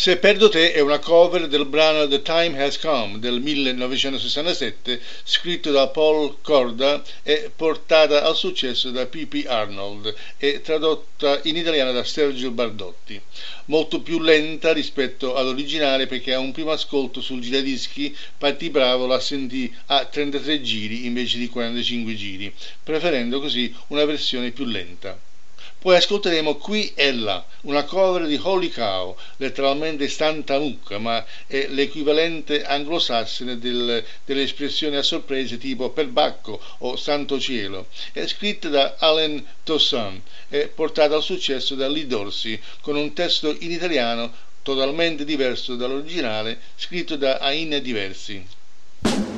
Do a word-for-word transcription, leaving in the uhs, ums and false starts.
Se perdo te è una cover del brano The Time Has Come del millenovecentosessantasette, scritto da Paul Corda e portata al successo da P P Arnold e tradotta in italiano da Sergio Bardotti. Molto più lenta rispetto all'originale, perché a un primo ascolto sul giradischi Patti Bravo la sentì a trentatré giri invece di quarantacinque giri, preferendo così una versione più lenta. Poi ascolteremo Qui e Là, una cover di Holy Cow, letteralmente Santa Mucca, ma è l'equivalente anglosassone del, delle espressioni a sorprese tipo Perbacco o Santo Cielo. È scritta da Alain Toussaint e portata al successo da Lee Dorsey, con un testo in italiano totalmente diverso dall'originale, scritto da Aina Diversi.